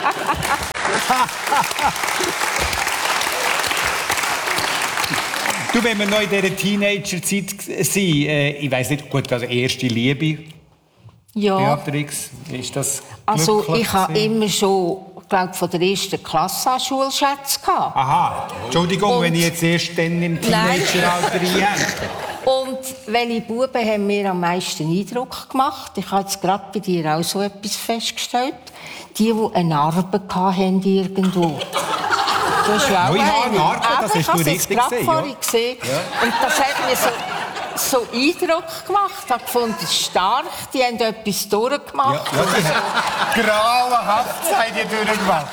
Du, wenn wir noch in dieser Teenager-Zeit sind, äh, ich weiss nicht, gut, also erste Liebe, Ja. Beatrix, ist das Also glücklich ich habe gewesen? immer schon, glaube von der ersten Klasse an Schulschätze gehabt. Aha, Entschuldigung, Und- wenn ich jetzt erst dann im Teenageralter einhänge. Und welche Buben haben mir am meisten Eindruck gemacht? Ich habe jetzt gerade bei dir auch so etwas festgestellt. Die, die eine Narbe hatten irgendwo. Du hast ja auch Neue Haare, eine. Narbe, das Eben, hast ich du habe es richtig gerade gesehen, vorhin ja. gesehen. Und das hat mir so, so Eindruck gemacht. Ich habe gefunden, stark, die haben etwas durchgemacht. Ja, ja, grauenhaft seid ihr durchgemacht.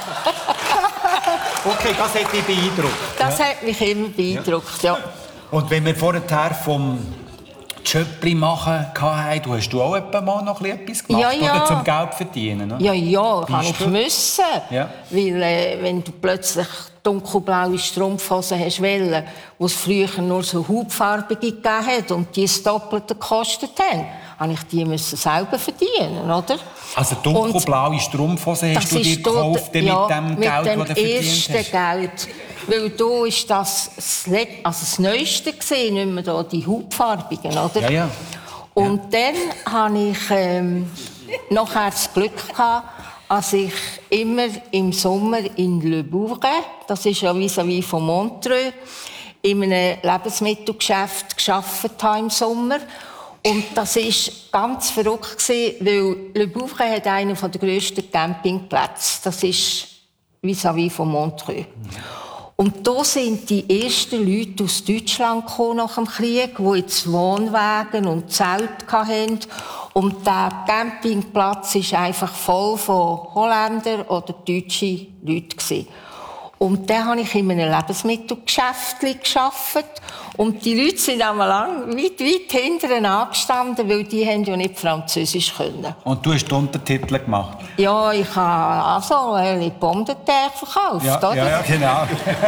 Okay, das hat dich beeindruckt. Das hat mich immer beeindruckt, ja. Und wenn wir vorher vom Jöppli machen hatten, du hast du auch etwa mal noch etwas gemacht, Ja, ja. oder zum Geld verdienen? Oder? Ja, ja, kann ich Bist du? müssen. Ja. Weil, äh, wenn du plötzlich dunkelblaue Strumpfhosen hast wollen, wo es früher nur so hautfarbige gegeben hat und die das Doppelte gekostet haben, habe ich die müssen selber verdienen, oder? Also dunkelblaue Strumpfhosen hast du dir dort- gekauft mit ja, dem mit Geld, dem das du verdient ersten hast? Geld. Weil da ist das das, Le- also das Neueste gesehen, nicht mehr da, die hautfarbigen, oder? Ja, ja. Und dann hatte ich ähm, nachher das Glück gehabt, als ich immer im Sommer in Le Bourget, das ist ja vis-à-vis von Montreux, in einem Lebensmittelgeschäft gearbeitet habe im Sommer. Und das war ganz verrückt gewesen, weil Le Bourget hat einen der grössten Campingplätze. Das ist vis-à-vis von Montreux. Und da sind die ersten Leute aus Deutschland gekommen nach dem Krieg, die jetzt Wohnwagen und Zelte hatten. Und der Campingplatz war einfach voll von Holländern oder deutschen Leuten. Und dann habe ich in einem Lebensmittelgeschäft gearbeitet. Und die Leute sind einmal lang weit, weit hinten angestanden, weil die haben ja nicht Französisch können. Und du hast die Untertitel gemacht? Ja, ich habe also eine Pomme de terre verkauft, Ja, oder? ja, ja, genau.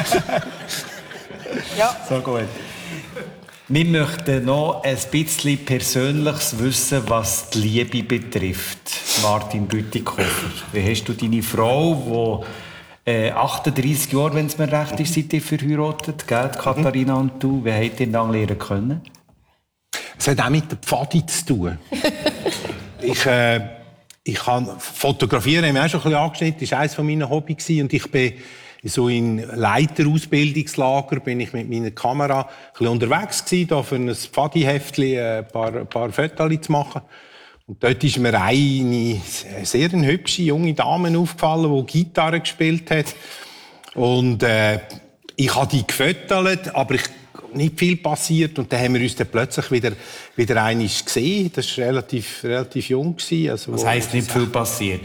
Ja. So gut. Wir möchten noch ein bisschen Persönliches wissen, was die Liebe betrifft. Martin Bütikofer. Wie hast du deine Frau, die äh, achtunddreissig Jahre, wenn es mir recht ist, seid ihr verheiratet, gell? Katharina und du, wie habt ihr dann lernen können? Es hat auch mit der Pfadi zu tun. ich, äh, ich kann fotografieren, haben wir auch schon ein bisschen angeschnitten, das war eines meiner Hobbys. Und ich bin so in Leiterausbildungslager bin ich mit meiner Kamera ein bisschen unterwegs gewesen, da für ein Pfadi-Heftchen ein paar, ein paar Fotos zu machen. Und dort ist mir eine sehr hübsche junge Dame aufgefallen, die Gitarre gespielt hat. Und äh, ich habe die gefotogt, aber ich nicht viel passiert. Und dann haben wir uns dann plötzlich wieder, wieder einmal gesehen. Das war relativ, relativ jung. Also, Was heisst nicht viel passiert?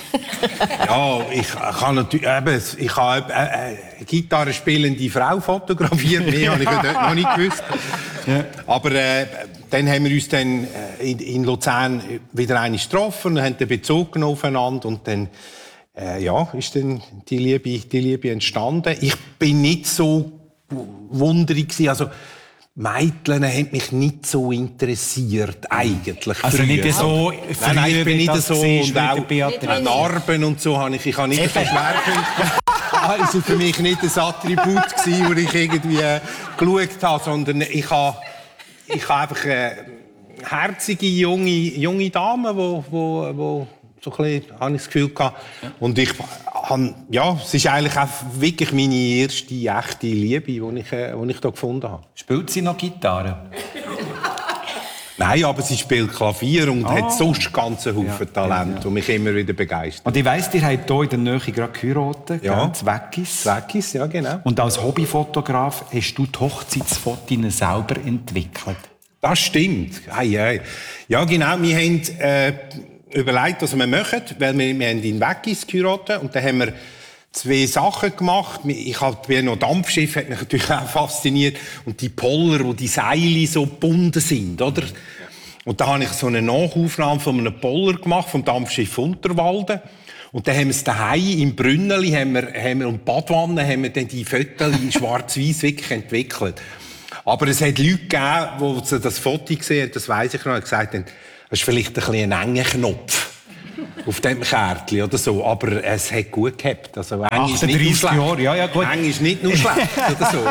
Ja, ich kann natürlich, eben, ich habe eine, eine Gitarre spielende Frau fotografiert. Mehr habe ich ja dort noch nicht gewusst. Ja. Aber äh, dann haben wir uns dann in, in Luzern wieder einmal getroffen und haben den Bezug genommen aufeinander. Und dann äh, ja, ist dann die Liebe, die Liebe entstanden. Ich bin nicht so wunderig gewesen. Also, Mädchen haben mich nicht so interessiert, eigentlich. Also früher. nicht so... Nein, nein, ich bin nicht so... Und auch auch Narben und so habe ich, ich habe nicht so Schwerpunkt. Also für mich nicht ein Attribut gewesen, wo ich irgendwie äh, geschaut habe, sondern ich habe, ich habe einfach eine herzige, junge, junge Dame, wo, wo, wo so ein bisschen, habe ich das Gefühl gehabt. Und ich habe, ja, es ist eigentlich auch wirklich meine erste echte Liebe, die ich, äh, die ich da gefunden habe. Spielt sie noch Gitarre? Nein, aber sie spielt Klavier und Ah. hat sonst ganz einen Haufen Ja, Talent, ja, ja. und mich immer wieder begeistert. Und ich weiss, ihr habt hier in der Nähe gerade geheiratet, Ja. gell? Zweckis. Zweckis, ja genau. Und als Hobbyfotograf hast du die Hochzeitsfotos selber entwickelt. Das stimmt. Ei, ei. Ja, genau. Wir haben äh, überlegt, was wir machen, weil wir, wir haben in Weggis geheiratet und dann haben wir zwei Sachen gemacht. Ich habe noch Dampfschiff, hat mich natürlich auch fasziniert. Und die Poller, wo die Seile so gebunden sind, oder? Und da habe ich so eine Nachaufnahme von einem Poller gemacht, vom Dampfschiff Unterwalden. Und dann haben wir es daheim im Brünneli, haben wir, haben wir, und Badwanne, haben wir dann die Fotos in schwarz-weiß wirklich entwickelt. Aber es hat Leute gegeben, die das Foto gesehen haben, das weiss ich noch, und gesagt haben, das ist vielleicht ein bisschen ein enger Knopf auf dem Kärtchen oder so. Aber es hat gut gehabt. Also, eng ist nicht nur schlecht. Jahre, ja, ja, gut. Eng ist nicht nur schlecht oder so.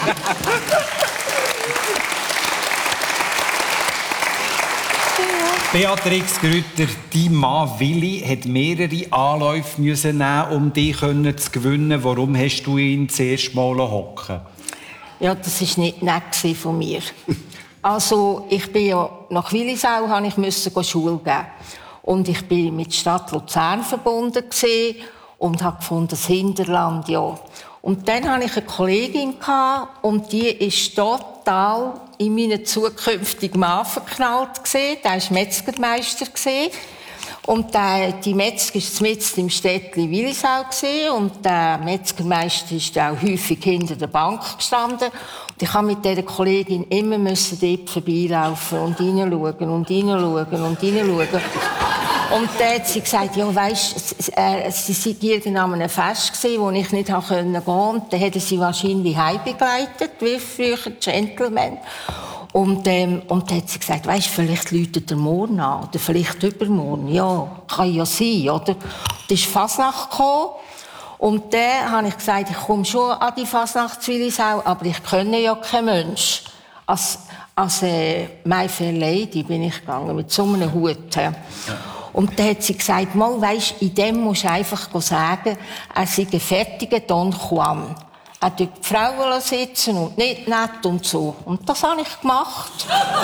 Beatrix Grütter, dein Mann Willi hat mehrere Anläufe müssen nehmen, um dich zu gewinnen. Warum hast du ihn zuerst mal hocken? Ja, das war nicht nett von mir. Also, ich bin ja nach Willisau, habe ich musste Schule geben. Und ich bin mit der Stadt Luzern verbunden und habe gefunden, das Hinterland, ja. Und dann hatte ich eine Kollegin und die ist total in meinen zukünftigen Mann verknallt. Der war Metzgermeister. Und der, die Metzger war mitten im Städtchen Willisau. Und der Metzgermeister ist auch häufig hinter der Bank gestanden. Und ich musste mit dieser Kollegin immer dort vorbeilaufen und reinschauen und reinschauen und reinschauen. Und dann hat sie gesagt, ja, weisst, äh, sie sei irgendwann an einem Fest gewesen, wo ich nicht gehen konnte. Und dann hätte sie wahrscheinlich heimgebegleitet, wie früher Gentleman. Und, ähm, und dann hat sie gesagt, weisst, vielleicht läutet der morgen an, oder vielleicht übermorgen. Ja, kann ja sein, oder? Und dann ist Fasnacht gekommen. Und dann habe ich gesagt, ich komme schon an die Fasnacht zu Willisau, aber ich kenne ja kein Mensch. Als, als äh, My Fair Lady bin ich gegangen, mit so einem Hut. Ja. Und dann hat sie gesagt, mal, weisst, in dem musst du einfach sagen, er sei ein fertiger Don Juan. Er tut die Frauen sitzen und nicht nett und so. Und das habe ich gemacht.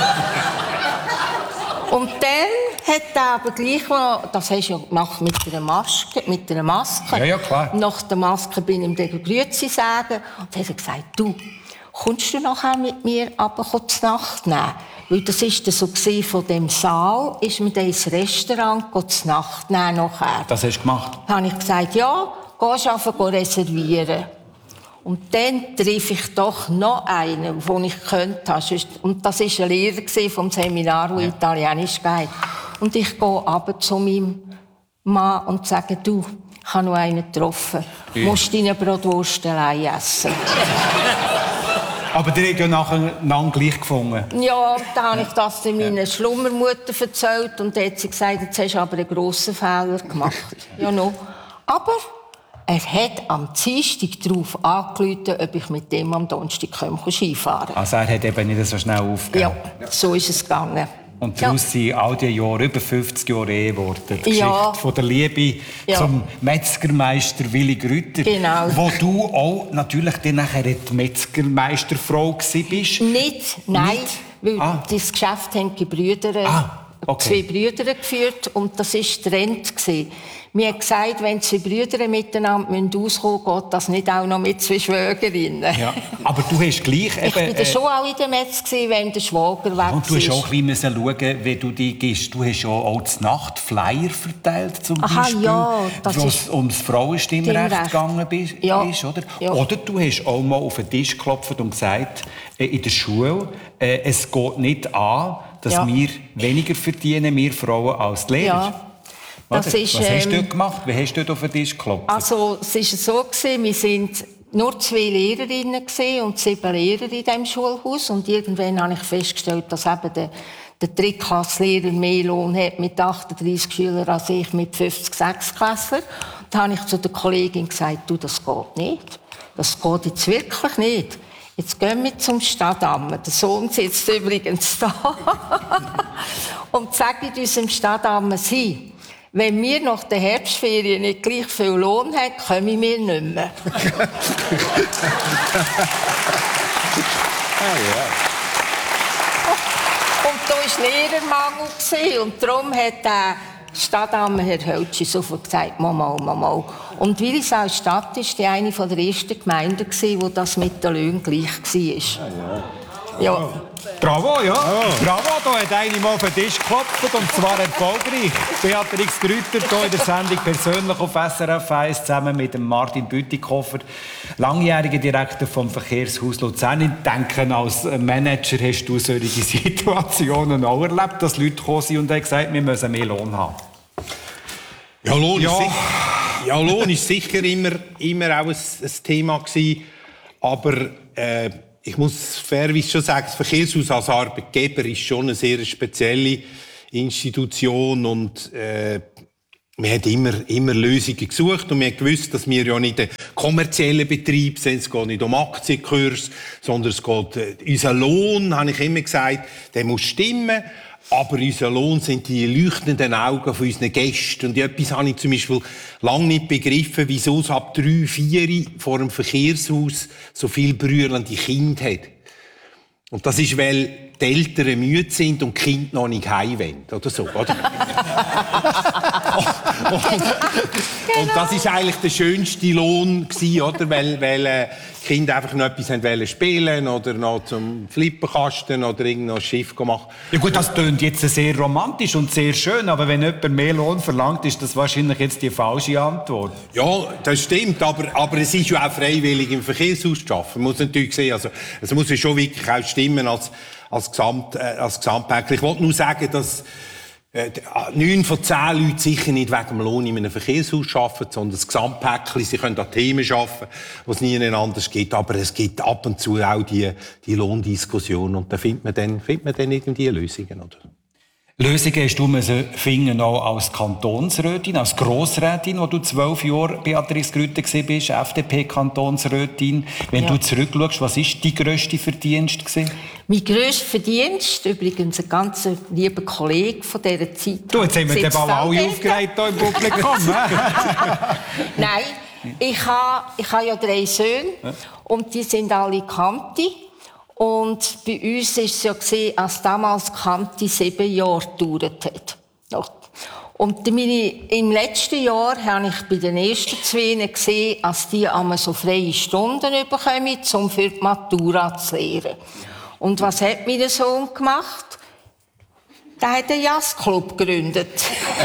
Und dann hat er aber gleich noch, das hast du ja gemacht mit einer Maske, mit einer Maske. Ja, ja, klar. Nach der Maske bin ich ihm dann Grüezi sagen. Und dann hat er gesagt, du, kommst du nachher mit mir aber die Nacht nehmen? Weil das war dann so von dem Saal, ist man dann ins Restaurant die Nacht nehmen nachher. Das hast du gemacht? Dann habe ich gesagt, ja, gehst du einfach reservieren. Und dann treffe ich doch noch einen, den ich könnte. Und das war ein Lehrer vom Seminar, der ja. Italienisch geht. Und ich gehe runter zu meinem Mann und sage, du, ich habe noch einen getroffen. Du ja. musst deine Bratwurstelein essen. Aber der hat ja nachher gleich gefunden. Ja, dann habe ich das meiner Schlummermutter erzählt. Und dann hat sie gesagt, jetzt hast du aber einen grossen Fehler gemacht. Ja, no. Aber er hat am Dienstag darauf angerufen, ob ich mit dem am Donnerstag Skifahren kann. Also er hat eben nicht so schnell aufgegeben. Ja, so ist es gegangen. Und daraus ja. sind all diese Jahre, über fünfzig Jahre Ehe geworden. Die Geschichte ja. von der Liebe ja. zum Metzgermeister Willi Grütter. Genau. Wo du auch natürlich dann nachher die Metzgermeisterfrau bist. Nicht, nein. Nicht? Weil ah. das Geschäft haben die Brüder, ah, okay. zwei Brüder geführt und das war Trend. Mir haben gesagt, wenn zwei Brüder miteinander auskommen müssen, geht das nicht auch noch mit zwei Schwägerinnen. Ja, aber du hast gleich Ich war äh, schon auch in der Metz, wenn der Schwager weg war. Und du musst auch ein bisschen schauen, wie du dich gibst. Du hast ja auch die Nacht Flyer verteilt, zum Aha, Beispiel, ja, wo es ums Frauenstimmrecht gegangen bist, ja. ist, oder? Ja. Oder du hast auch mal auf den Tisch geklopft und gesagt, äh, in der Schule, äh, es geht nicht an, dass ja. wir weniger verdienen, wir Frauen, als die Lehrer. Ja. Das ist, Was hast du ähm, dort gemacht? Wie hast du dort auf den Tisch geklopft? Also, es war so, wir waren nur zwei Lehrerinnen und sieben Lehrer in diesem Schulhaus. Und irgendwann habe ich festgestellt, dass eben der, der Drittklasslehrer mehr Lohn hat mit achtunddreissig Schülern als ich mit fünfzig Sechsklässlern. Da habe ich zu der Kollegin gesagt, du, das geht nicht. Das geht jetzt wirklich nicht. Jetzt gehen wir zum Stadtamt. Der Sohn sitzt übrigens da. Und sage ich unserem Stadtamt, sie, wenn wir nach der Herbstferien nicht gleich viel Lohn haben, kommen wir nicht mehr. Ah, ja. Und da war Lehrermangel. Und darum hat der Stadtamt Herr Höltschi sofort gesagt, Mama, Mama. Und Willisau Stadt war eine der ersten Gemeinden, wo das mit den Löhnen gleich war. Ah, ja. Ja. Bravo, ja. Oh. Bravo, da hat eine mal auf den Tisch geklopft, und zwar erfolgreich. Beatrix Grütter hier in der Sendung persönlich auf S R F eins zusammen mit dem Martin Bütikofer, langjähriger Direktor vom Verkehrshaus Luzern. Ich denke, als Manager hast du solche Situationen auch erlebt, dass Leute gekommen sind und haben gesagt, wir müssen mehr Lohn haben. Ja, Lohn ja. ist sicher, ja, Lohn ist sicher immer, immer auch ein, ein Thema gewesen, aber äh, ich muss fairerweise schon sagen, das Verkehrshaus als Arbeitgeber ist schon eine sehr spezielle Institution und äh, wir haben immer, immer Lösungen gesucht und wir haben gewusst, dass wir ja nicht ein kommerzieller Betrieb sind, es geht nicht um Aktienkurs, sondern es geht, äh, unser Lohn, habe ich immer gesagt, der muss stimmen. Aber unser Lohn sind die leuchtenden Augen von unseren Gästen. Und etwas habe ich zum Beispiel lange nicht begriffen, wieso es ab drei, vier vor dem Verkehrshaus so viel brüllende Kinder hat. Und das ist, weil die Eltern müde sind und die Kinder noch nicht heim wollen. Oder so, oder? und, und das war eigentlich der schönste Lohn gewesen, oder? Weil, weil äh, die Kinder einfach noch etwas wollen spielen oder noch zum Flipperkasten oder irgendein Schiff machen. Ja gut, das klingt jetzt sehr romantisch und sehr schön, aber wenn jemand mehr Lohn verlangt, ist das wahrscheinlich jetzt die falsche Antwort. Ja, das stimmt, aber, aber es ist ja auch freiwillig im Verkehrshaus zu arbeiten. Man muss natürlich sehen, also es muss ja schon wirklich auch stimmen als als, Gesamt, äh, als Gesamtpäckchen. Ich wollte nur sagen, dass äh, neun von zehn Leuten sicher nicht wegen dem Lohn in einem Verkehrshaus arbeiten, sondern das Gesamtpäckchen, sie können an Themen arbeiten, die es nie anders gibt, aber es gibt ab und zu auch die, die Lohndiskussion und da findet man dann, findet man dann irgendwie Lösungen, oder? Lösungen hast du müssen finden, auch als Kantonsrätin, als Grossrätin, wo du zwölf Jahre Beatrix Grütter bist, F D P-Kantonsrätin. Wenn ja. du zurückschaust, was war dein grösster Verdienst gewesen? Mein grösster Verdienst, übrigens ein ganz lieber Kollege von dieser Zeit. Du, jetzt haben wir den Ball alle aufgeregt hier im Publikum. Nein, ich habe, ich habe ja drei Söhne und die sind alle Kanti. Und bei uns war es ja gesehen, als damals Kanti sieben Jahre gedauert hat. Und meine, im letzten Jahr habe ich bei den ersten zwei gesehen, als die einmal so freie Stunden bekommen, um für die Matura zu lernen. Und was hat mein Sohn gemacht? Der hat einen Jazzclub gegründet.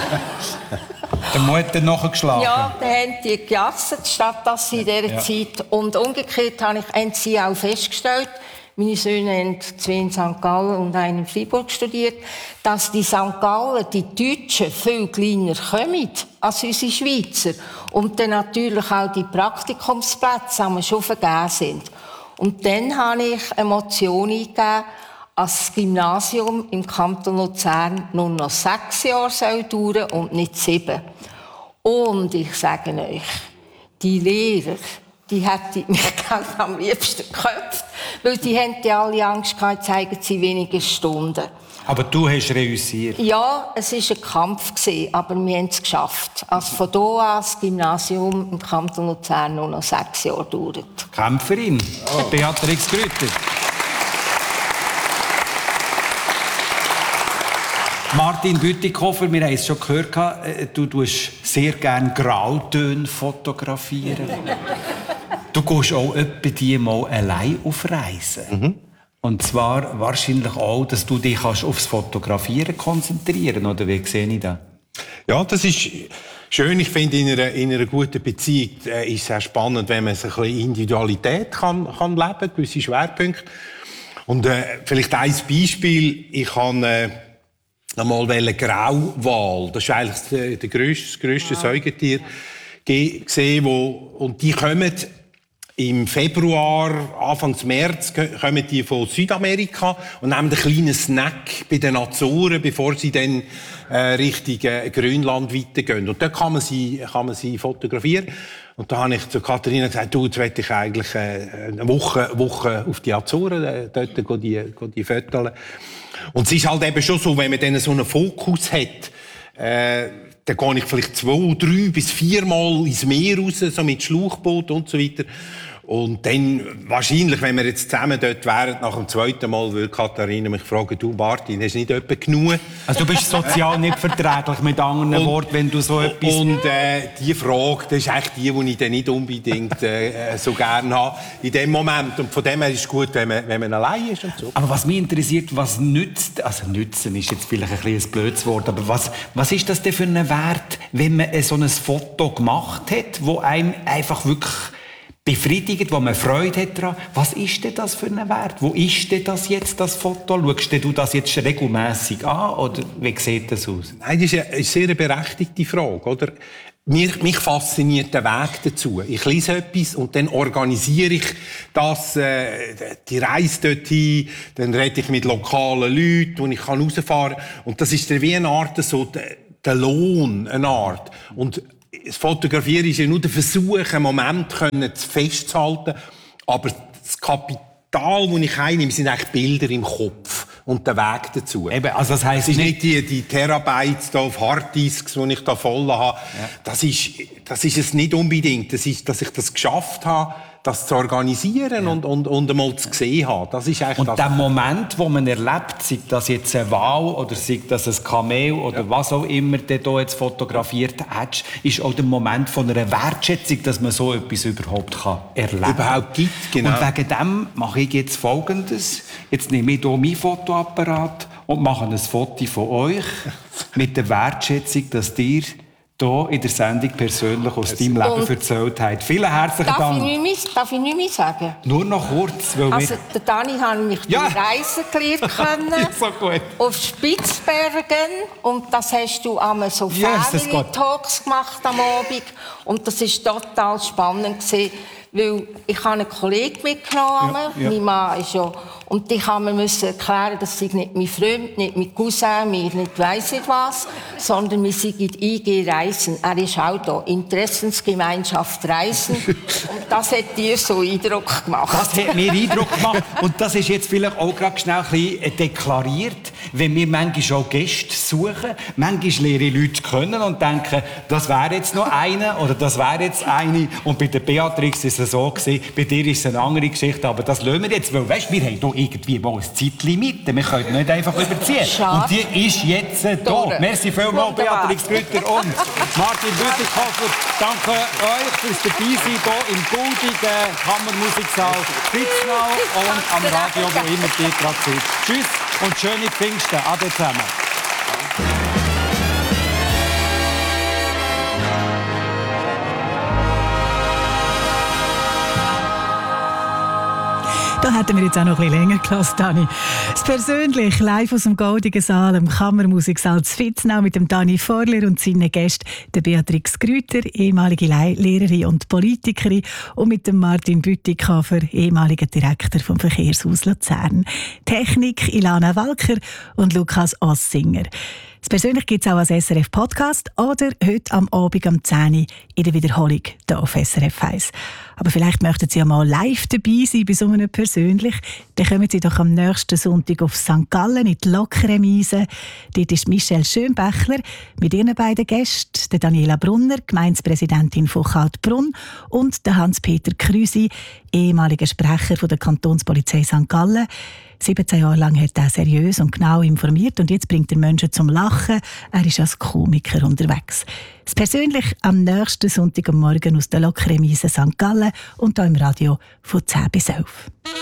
Der Mutter nachgeschlagen. Ja, da haben die gejasset, statt dass sie in dieser ja. Zeit. Und umgekehrt habe ich haben sie auch festgestellt, meine Söhne haben zwei in Sankt Gallen und einen in Freiburg studiert, dass die Sankt Gallen, die Deutschen, viel kleiner kommen als unsere Schweizer. Und dann natürlich auch die Praktikumsplätze die schon vergeben sind. Und dann habe ich eine Motion eingegeben, dass das Gymnasium im Kanton Luzern nur noch sechs Jahre soll dauern und nicht sieben. Und ich sage euch, die Lehrer, die hätten mich am liebsten geköpft, weil die haben ja alle Angst gehabt, zeigen sie weniger Stunden. Aber du hast reüssiert. Ja, es war ein Kampf, aber wir haben es geschafft. Also von da an das Gymnasium im Kanton Luzern nur noch sechs Jahre dauert. Kämpferin, oh. Beatrix Grütter. Martin Bütikofer, wir haben es schon gehört, du tust sehr gerne Grautöne fotografieren. Du gehst auch etwa die mal allein auf Reisen. Mhm. Und zwar wahrscheinlich auch, dass du dich aufs Fotografieren konzentrieren kannst. Oder wie sehe ich das? Ja, das ist schön. Ich finde, in einer, in einer guten Beziehung äh, ist es sehr spannend, wenn man so ein bisschen Individualität kann, kann leben, gewisse Schwerpunkte. Und äh, vielleicht ein Beispiel. Ich habe äh, einmal eine Grauwal. Das ist eigentlich der, der grösste, das grösste ja. Säugetier gesehen, wo, und die kommen im Februar, Anfang März, kommen die von Südamerika und nehmen einen kleinen Snack bei den Azoren, bevor sie dann äh, Richtung äh, Grönland weitergehen. Und dort kann man sie, kann man sie fotografieren. Und da habe ich zu Katharina gesagt, du, jetzt will ich eigentlich äh, eine Woche, Woche auf die Azoren, äh, dort gehen die, gehen die Fotos. Und es ist halt eben schon so, wenn man dann so einen Fokus hat, äh, dann gehe ich vielleicht zwei, drei bis viermal ins Meer raus, so mit Schlauchboot und so weiter. Und dann, wahrscheinlich, wenn wir jetzt zusammen dort wären, nach dem zweiten Mal, würde Katharina mich fragen, du Martin, hast du nicht etwa genug? Also du bist sozial nicht verträglich, mit anderen Worten, wenn du so etwas... Und äh, die Frage, das ist eigentlich die, die ich dann nicht unbedingt äh, so gerne habe in dem Moment. Und von dem her ist es gut, wenn man, wenn man allein ist und so. Aber was mich interessiert, was nützt, also nützen ist jetzt vielleicht ein bisschen ein blödes Wort, aber was, was ist das denn für ein Wert, wenn man so ein Foto gemacht hat, wo einem einfach wirklich befriedigt, wo man Freude hat daran? Was ist denn das für ein Wert? Wo ist denn das jetzt, das Foto? Schaust du das jetzt regelmässig an, oder wie sieht das aus? Nein, das ist eine, eine sehr berechtigte Frage, oder? Mich, mich fasziniert der Weg dazu. Ich lese etwas und dann organisiere ich das, äh, die Reise dorthin, dann rede ich mit lokalen Leuten und ich kann rausfahren. Und das ist wie eine Art, so der, der Lohn, eine Art. Und das Fotografieren ist ja nur der Versuch, einen Moment festzuhalten. Aber das Kapital, das ich einnehme, sind eigentlich Bilder im Kopf und der Weg dazu. Eben, also das heisst es ist nicht die, die Terabytes da auf Harddisks, die ich da voll habe. Ja. Das ist, das ist es nicht unbedingt. Das ist, dass ich das geschafft habe, das zu organisieren, ja, und, und, und einmal zu sehen haben. Das ist eigentlich und das. der Moment, wo man erlebt, sei das jetzt ein Wal oder sei das ein Kamel oder ja, was auch immer du hier jetzt fotografiert hast, ist auch der Moment von einer Wertschätzung, dass man so etwas überhaupt kann erleben kann. Überhaupt gibt, genau. Und wegen dem mache ich jetzt Folgendes. Jetzt nehme ich hier meinen Fotoapparat und mache ein Foto von euch mit der Wertschätzung, dass ihr hier in der Sendung persönlich aus deinem Leben und erzählt habt. Vielen herzlichen darf Dank. Ich nicht mehr, darf ich nicht mehr sagen? Nur noch kurz. Weil also, der Dani hat mich ja, durch Reisen gelernt können. So gut. Auf Spitzbergen. Und das hast du einmal so yes, Family-Talks gemacht am Abend. Und das war total spannend gewesen, weil ich habe einen Kollegen mitgenommen. Ja, ja. Mein Mann ist ja... Und ich musste mir erklären, dass ich nicht mein Freund, nicht mein Cousin, mir nicht weiss nicht was, sondern wir sind in I G Reisen. Er ist auch da. Interessensgemeinschaft Reisen. Und das hat dir so Eindruck gemacht. Das hat mir Eindruck gemacht. Und das ist jetzt vielleicht auch gerade schnell ein bisschen deklariert, wenn wir manchmal auch Gäste suchen. Manchmal lernen Leute kennen und denken, das wäre jetzt noch eine oder das wäre jetzt eine. Und bei der Beatrix ist es so gewesen, bei dir ist es eine andere Geschichte. Aber das lassen wir jetzt, weil weißt, wir haben hier irgendwie mal ein Zeitlimit. Wir können nicht einfach überziehen. Schade. Und die ist jetzt äh, da. Merci vielmals, Beatrix Grütter und Martin Bütikofer. Danke euch fürs Dabeisein hier im goldigen Kammermusiksaal Spitznau und am Radio, wo immer ihr gerade seid. Tschüss und schöne Pfingsten. Ade zusammen. Da hätten wir jetzt auch noch ein bisschen länger gelassen, Dani. Das persönlich live aus dem Goldigen Saal, im Kammermusiksaal Spitznau mit dem Dani Vorler und seinen Gästen, der Beatrix Grütter, ehemalige Lehrerin und Politikerin, und mit dem Martin Bütikofer, ehemaliger Direktor vom Verkehrshaus Luzern. Technik Ilana Walker und Lukas Ossinger. Das persönlich gibt es auch als S R F-Podcast oder heute am Abend um zehn Uhr in der Wiederholung hier auf S R F eins. Aber vielleicht möchten Sie ja mal live dabei sein bei so einem persönlich. Dann kommen Sie doch am nächsten Sonntag auf Sankt Gallen in die Lokremise. Dort ist Michelle Schönbächler mit ihren beiden Gästen, der Daniela Brunner, Gemeindepräsidentin von Kaltbrunn, und der Hans-Peter Krüsi, ehemaliger Sprecher von der Kantonspolizei Sankt Gallen. siebzehn Jahre lang hat er seriös und genau informiert und jetzt bringt er Menschen zum Lachen. Er ist als Komiker unterwegs. Das persönlich am nächsten Sonntag am Morgen aus der Lokremise Sankt Gallen und hier im Radio von zehn bis elf.